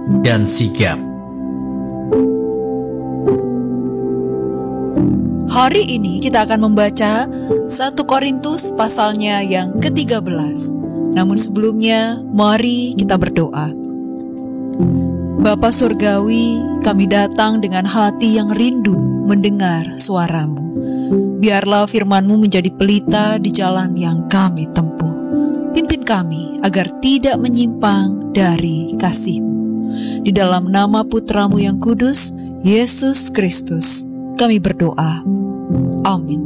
dan sigap. Hari ini kita akan membaca 1 Korintus pasalnya yang ke-13. Namun sebelumnya, mari kita berdoa. Bapa Surgawi, kami datang dengan hati yang rindu mendengar suara-Mu. Biarlah firman-Mu menjadi pelita di jalan yang kami tempuh. Pimpin kami agar tidak menyimpang dari kasih-Mu. Di dalam nama Putra-Mu yang kudus, Yesus Kristus, kami berdoa. Amin.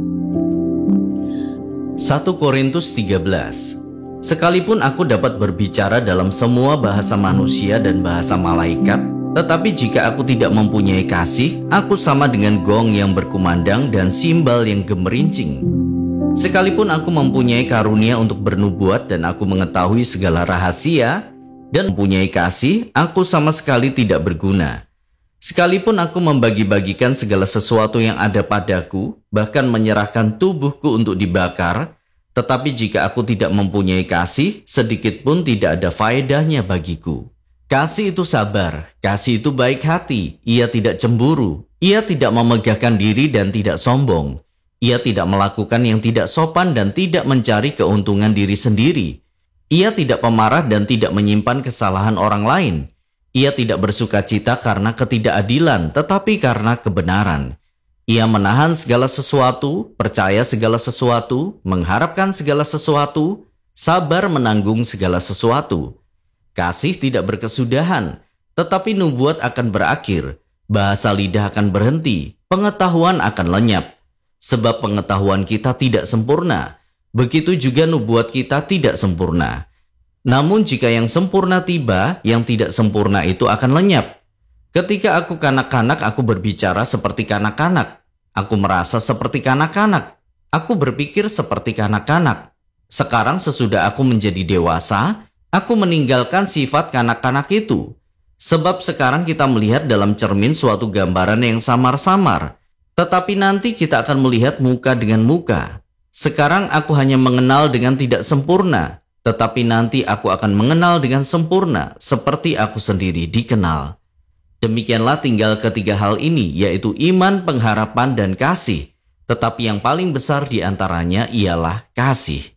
1 Korintus 13. Sekalipun aku dapat berbicara dalam semua bahasa manusia dan bahasa malaikat, tetapi jika aku tidak mempunyai kasih, aku sama dengan gong yang berkumandang dan simbal yang gemerincing. Sekalipun aku mempunyai karunia untuk bernubuat dan aku mengetahui segala rahasia dan mempunyai kasih, aku sama sekali tidak berguna. Sekalipun aku membagi-bagikan segala sesuatu yang ada padaku, bahkan menyerahkan tubuhku untuk dibakar, tetapi jika aku tidak mempunyai kasih, sedikit pun tidak ada faedahnya bagiku. Kasih itu sabar, kasih itu baik hati, ia tidak cemburu, ia tidak memegahkan diri dan tidak sombong. Ia tidak melakukan yang tidak sopan dan tidak mencari keuntungan diri sendiri. Ia tidak pemarah dan tidak menyimpan kesalahan orang lain. Ia tidak bersukacita karena ketidakadilan, tetapi karena kebenaran. Ia menahan segala sesuatu, percaya segala sesuatu, mengharapkan segala sesuatu, sabar menanggung segala sesuatu. Kasih tidak berkesudahan, tetapi nubuat akan berakhir, bahasa lidah akan berhenti, pengetahuan akan lenyap. Sebab pengetahuan kita tidak sempurna, begitu juga nubuat kita tidak sempurna. Namun jika yang sempurna tiba, yang tidak sempurna itu akan lenyap. Ketika aku kanak-kanak, aku berbicara seperti kanak-kanak. Aku merasa seperti kanak-kanak. Aku berpikir seperti kanak-kanak. Sekarang sesudah aku menjadi dewasa, aku meninggalkan sifat kanak-kanak itu. Sebab sekarang kita melihat dalam cermin suatu gambaran yang samar-samar. Tetapi nanti kita akan melihat muka dengan muka. Sekarang aku hanya mengenal dengan tidak sempurna. Tetapi nanti aku akan mengenal dengan sempurna, seperti aku sendiri dikenal. Demikianlah tinggal ketiga hal ini, yaitu iman, pengharapan, dan kasih. Tetapi yang paling besar di antaranya ialah kasih.